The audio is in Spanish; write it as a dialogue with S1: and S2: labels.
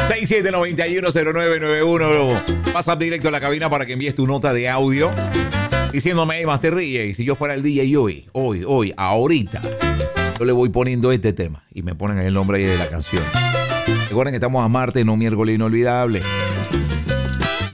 S1: 67910991. WhatsApp directo a la cabina para que envíes tu nota de audio diciéndome, hey, Master DJ, si yo fuera el DJ hoy, ahorita, yo le voy poniendo este tema y me ponen el nombre ahí de la canción. Recuerden que estamos a martes, no miércoles inolvidable.